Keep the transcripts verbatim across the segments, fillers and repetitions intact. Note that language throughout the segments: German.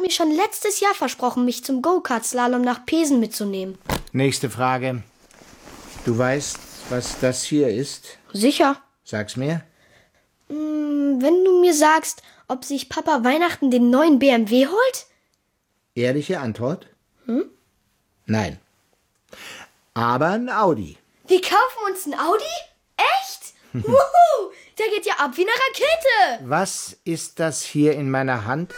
mir schon letztes Jahr versprochen, mich zum Go-Kart-Slalom nach Pesen mitzunehmen. Nächste Frage. Du weißt, was das hier ist? Sicher. Sag's mir. Hm, wenn du mir sagst, ob sich Papa Weihnachten den neuen B M W holt? Ehrliche Antwort? Hm? Nein. Aber ein Audi. Wir kaufen uns ein Audi? Echt? Wuhu! Der geht ja ab wie eine Rakete. Was ist das hier in meiner Hand?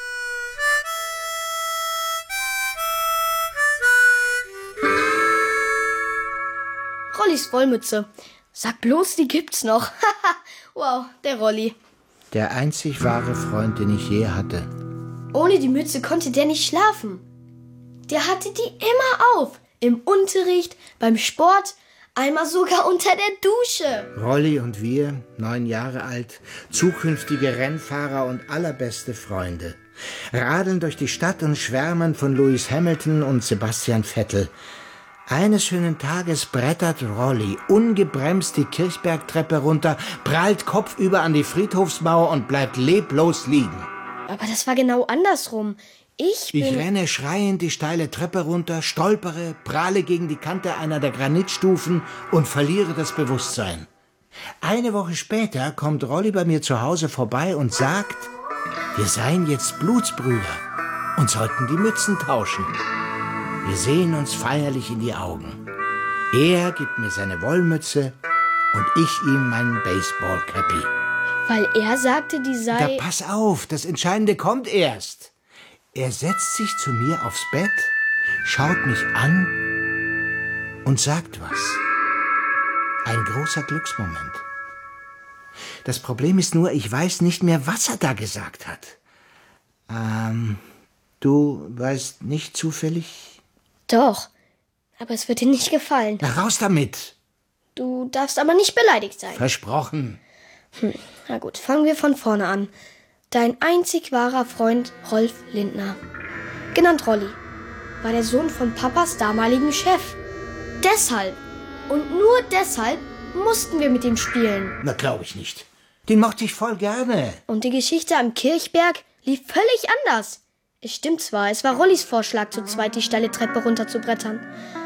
Rollis Wollmütze. Sag bloß, die gibt's noch. Wow, der Rolli. Der einzig wahre Freund, den ich je hatte. Ohne die Mütze konnte der nicht schlafen. Der hatte die immer auf. Im Unterricht, beim Sport, einmal sogar unter der Dusche. Rolli und wir, neun Jahre alt, zukünftige Rennfahrer und allerbeste Freunde, radeln durch die Stadt und schwärmen von Lewis Hamilton und Sebastian Vettel. Eines schönen Tages brettert Rolli ungebremst die Kirchbergtreppe runter, prallt kopfüber an die Friedhofsmauer und bleibt leblos liegen. Aber das war genau andersrum. Ich bin... Ich renne schreiend die steile Treppe runter, stolpere, pralle gegen die Kante einer der Granitstufen und verliere das Bewusstsein. Eine Woche später kommt Rolli bei mir zu Hause vorbei und sagt, wir seien jetzt Blutsbrüder und sollten die Mützen tauschen. Wir sehen uns feierlich in die Augen. Er gibt mir seine Wollmütze und ich ihm meinen Baseball-Cappy. Weil er sagte, die sei... Da pass auf, das Entscheidende kommt erst. Er setzt sich zu mir aufs Bett, schaut mich an und sagt was. Ein großer Glücksmoment. Das Problem ist nur, ich weiß nicht mehr, was er da gesagt hat. Ähm, du weißt nicht zufällig? Doch, aber es wird dir nicht gefallen. Na, raus damit! Du darfst aber nicht beleidigt sein. Versprochen. Hm, na gut, fangen wir von vorne an. Dein einzig wahrer Freund Rolf Lindner, genannt Rolli, war der Sohn von Papas damaligen Chef. Deshalb und nur deshalb mussten wir mit ihm spielen. Na, glaube ich nicht. Den mochte ich voll gerne. Und die Geschichte am Kirchberg lief völlig anders. Es stimmt zwar, es war Rollis Vorschlag, zu zweit die steile Treppe runterzubrettern.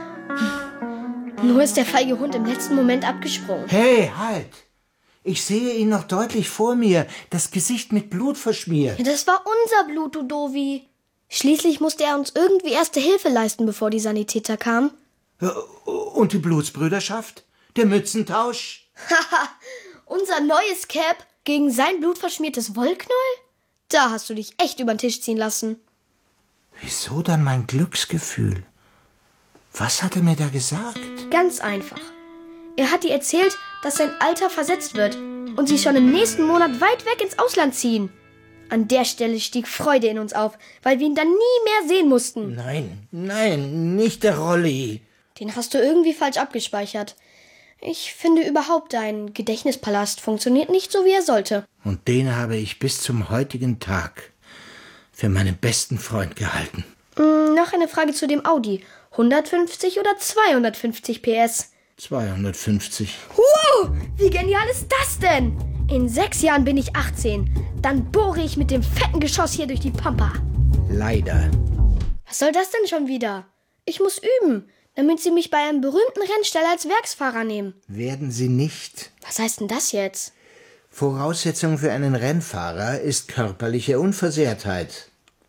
Hm. Nur ist der feige Hund im letzten Moment abgesprungen. Hey, halt! Ich sehe ihn noch deutlich vor mir, das Gesicht mit Blut verschmiert. Ja, das war unser Blut, du Dovi. Schließlich musste er uns irgendwie erste Hilfe leisten, bevor die Sanitäter kamen. Und die Blutsbrüderschaft? Der Mützentausch? Haha, unser neues Cap gegen sein blutverschmiertes Wollknäuel? Da hast du dich echt über den Tisch ziehen lassen. Wieso dann mein Glücksgefühl? Was hat er mir da gesagt? Ganz einfach. Er hat dir erzählt, dass sein Alter versetzt wird und sie schon im nächsten Monat weit weg ins Ausland ziehen. An der Stelle stieg Freude in uns auf, weil wir ihn dann nie mehr sehen mussten. Nein, nein, nicht der Rolli. Den hast du irgendwie falsch abgespeichert. Ich finde überhaupt, dein Gedächtnispalast funktioniert nicht so, wie er sollte. Und den habe ich bis zum heutigen Tag für meinen besten Freund gehalten. Mm, noch eine Frage zu dem Audi. hundertfünfzig oder zweihundertfünfzig P S? zweihundertfünfzig. Wow, wie genial ist das denn? In sechs Jahren bin ich achtzehn. Dann bohre ich mit dem fetten Geschoss hier durch die Pampa. Leider. Was soll das denn schon wieder? Ich muss üben, damit sie mich bei einem berühmten Rennstall als Werksfahrer nehmen. Werden Sie nicht. Was heißt denn das jetzt? Voraussetzung für einen Rennfahrer ist körperliche Unversehrtheit.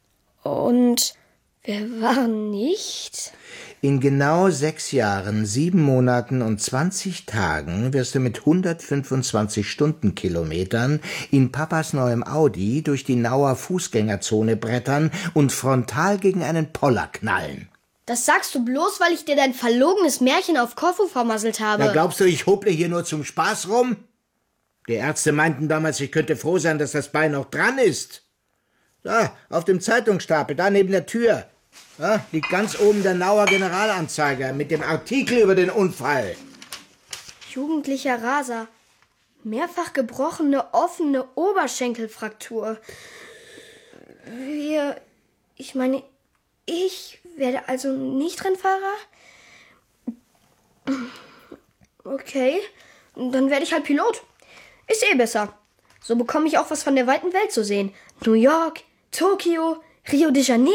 Und wer war nicht? In genau sechs Jahren, sieben Monaten und zwanzig Tagen wirst du mit hundertfünfundzwanzig Stundenkilometern in Papas neuem Audi durch die Nauer Fußgängerzone brettern und frontal gegen einen Poller knallen. Das sagst du bloß, weil ich dir dein verlogenes Märchen auf Korfu vermasselt habe. Na, glaubst du, ich hople hier nur zum Spaß rum? Die Ärzte meinten damals, ich könnte froh sein, dass das Bein noch dran ist. Da, auf dem Zeitungsstapel, da neben der Tür. Ja, liegt ganz oben der Nauer Generalanzeiger mit dem Artikel über den Unfall. Jugendlicher Raser. Mehrfach gebrochene, offene Oberschenkelfraktur. Wir, ich meine, ich werde also nicht Rennfahrer? Okay, dann werde ich halt Pilot. Ist eh besser. So bekomme ich auch was von der weiten Welt zu sehen. New York, Tokio, Rio de Janeiro.